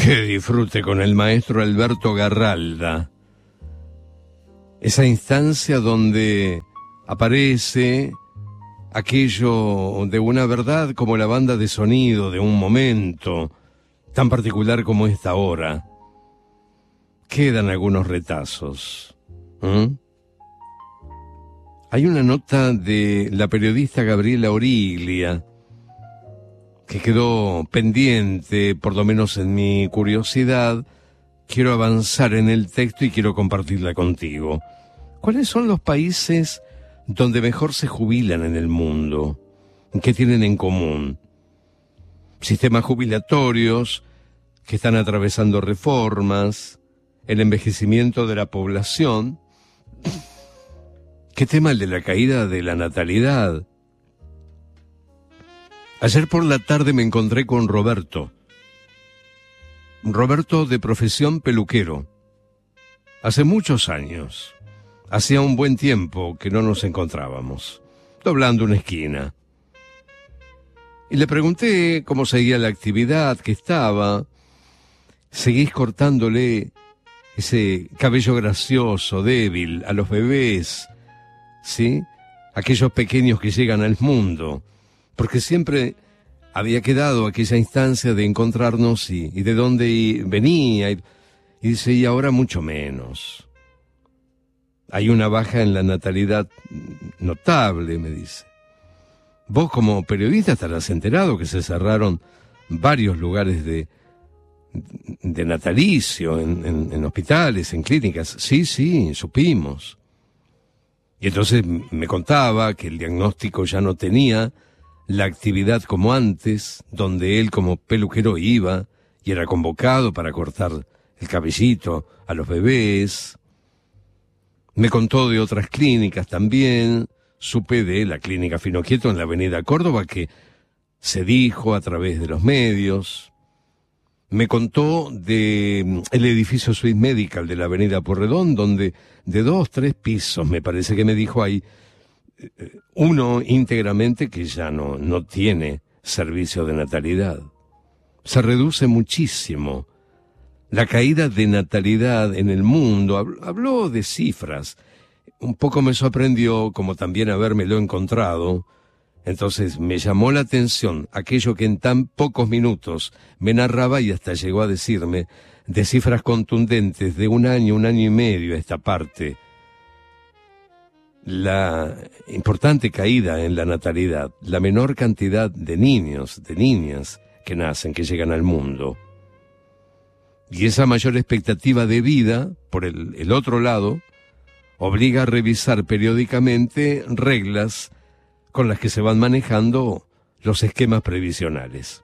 Qué disfrute con el maestro Alberto Garralda. Esa instancia donde aparece aquello de una verdad como la banda de sonido de un momento tan particular como esta hora. Quedan algunos retazos. Hay una nota de la periodista Gabriela Origlia que quedó pendiente, por lo menos en mi curiosidad. Quiero avanzar en el texto y quiero compartirla contigo. ¿Cuáles son los países donde mejor se jubilan en el mundo? ¿Qué tienen en común? Sistemas jubilatorios que están atravesando reformas, el envejecimiento de la población. ¿Qué tema el de la caída de la natalidad? Ayer por la tarde me encontré con Roberto. Roberto, de profesión peluquero. Hace muchos años, hacía un buen tiempo que no nos encontrábamos, doblando una esquina. Y le pregunté cómo seguía la actividad, que estaba. ¿Seguís cortándole ese cabello gracioso, débil, a los bebés? ¿Sí? Aquellos pequeños que llegan al mundo. Porque siempre había quedado aquella instancia de encontrarnos y de dónde venía. Y dice, y ahora mucho menos. Hay una baja en la natalidad notable, me dice. Vos como periodista estarás enterado que se cerraron varios lugares de natalicio, en hospitales, en clínicas. Sí, supimos. Y entonces me contaba que el diagnóstico ya no tenía la actividad como antes, donde él como peluquero iba y era convocado para cortar el cabellito a los bebés. Me contó de otras clínicas también. Supe de la clínica Finoquieto en la avenida Córdoba, que se dijo a través de los medios. Me contó de el edificio Swiss Medical de la avenida Porredón, donde de 2-3 pisos, me parece que me dijo, hay uno íntegramente que ya no tiene servicio de natalidad. Se reduce muchísimo la caída de natalidad en el mundo. Habló de cifras. Un poco me sorprendió, como también habérmelo encontrado. Entonces me llamó la atención aquello que en tan pocos minutos me narraba y hasta llegó a decirme de cifras contundentes de un año y medio a esta parte. La importante caída en la natalidad, la menor cantidad de niños, de niñas que nacen, que llegan al mundo. Y esa mayor expectativa de vida, por el otro lado, obliga a revisar periódicamente reglas con las que se van manejando los esquemas previsionales.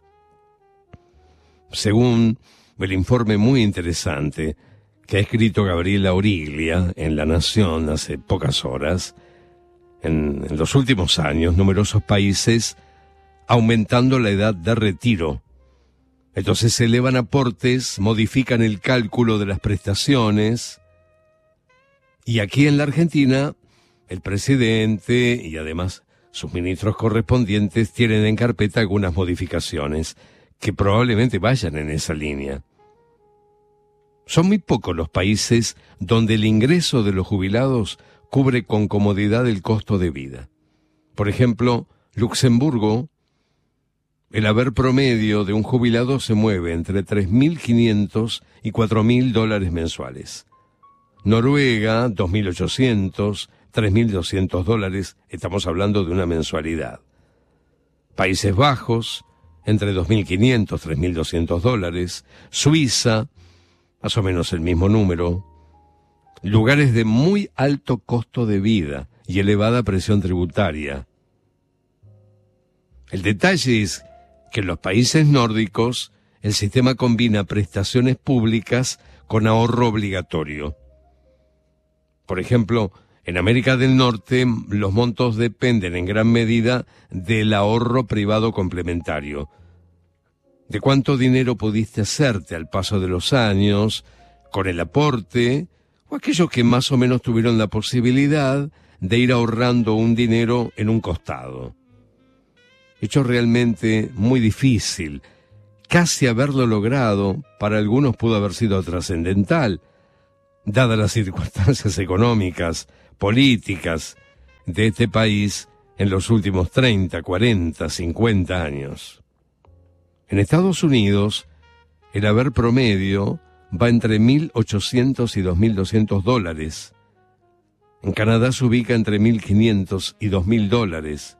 Según el informe muy interesante que ha escrito Gabriela Origlia en La Nación hace pocas horas, en los últimos años, numerosos países aumentando la edad de retiro. Entonces se elevan aportes, modifican el cálculo de las prestaciones, y aquí en la Argentina, el presidente y además sus ministros correspondientes tienen en carpeta algunas modificaciones que probablemente vayan en esa línea. Son muy pocos los países donde el ingreso de los jubilados cubre con comodidad el costo de vida. Por ejemplo, Luxemburgo, el haber promedio de un jubilado se mueve entre $3.500 y $4.000 mensuales. Noruega, $2.800, $3.200, estamos hablando de una mensualidad. Países Bajos, entre $2.500, $3.200, Suiza, más o menos el mismo número. Lugares de muy alto costo de vida y elevada presión tributaria. El detalle es que en los países nórdicos el sistema combina prestaciones públicas con ahorro obligatorio. Por ejemplo, en América del Norte los montos dependen en gran medida del ahorro privado complementario. De cuánto dinero pudiste hacerte al paso de los años, con el aporte, o aquellos que más o menos tuvieron la posibilidad de ir ahorrando un dinero en un costado. Hecho realmente muy difícil casi haberlo logrado, para algunos pudo haber sido trascendental, dadas las circunstancias económicas, políticas de este país en los últimos 30, 40, 50 años. En Estados Unidos, el haber promedio va entre $1.800 y $2.200. En Canadá se ubica entre $1.500 y $2.000.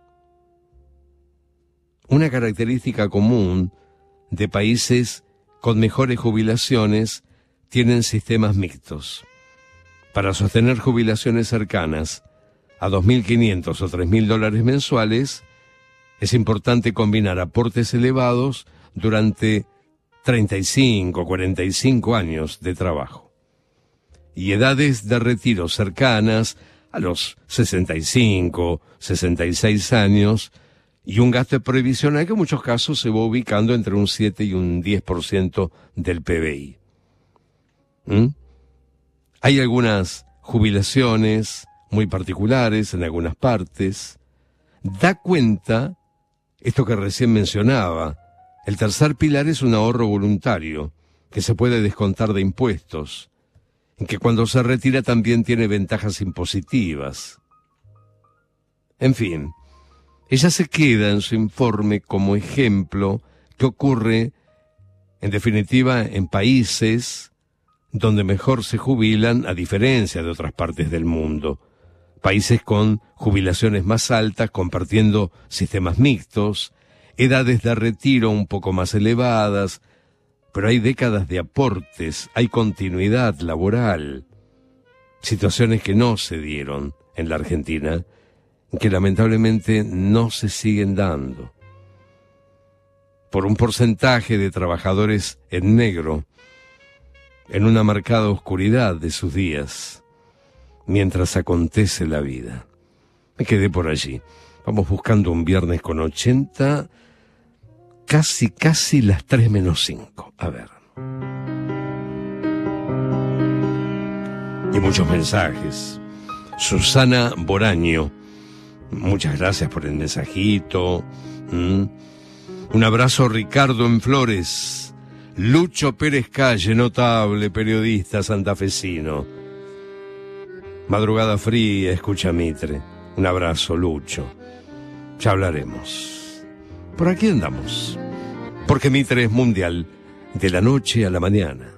Una característica común de países con mejores jubilaciones tienen sistemas mixtos. Para sostener jubilaciones cercanas a $2.500 o $3.000 mensuales, es importante combinar aportes elevados durante 35 o 45 años de trabajo y edades de retiro cercanas a los 65, 66 años, y un gasto previsional que en muchos casos se va ubicando entre un 7 y un 10% del PBI. Hay algunas jubilaciones muy particulares en algunas partes. Da cuenta, esto que recién mencionaba, el tercer pilar es un ahorro voluntario que se puede descontar de impuestos, en que cuando se retira también tiene ventajas impositivas. En fin, ella se queda en su informe como ejemplo que ocurre, en definitiva, en países donde mejor se jubilan, a diferencia de otras partes del mundo. Países con jubilaciones más altas, compartiendo sistemas mixtos, edades de retiro un poco más elevadas, pero hay décadas de aportes, hay continuidad laboral. Situaciones que no se dieron en la Argentina, que lamentablemente no se siguen dando. Por un porcentaje de trabajadores en negro, en una marcada oscuridad de sus días, mientras acontece la vida. Me quedé por allí. Vamos buscando un viernes con 80, casi las 3 menos 5. A ver. Y muchos mensajes. Susana Boraño, muchas gracias por el mensajito. Un abrazo, Ricardo en Flores. Lucho Pérez Calle, notable periodista santafesino. Madrugada fría, escucha Mitre. Un abrazo, Lucho. Ya hablaremos. Por aquí andamos. Porque Mitre es mundial, de la noche a la mañana.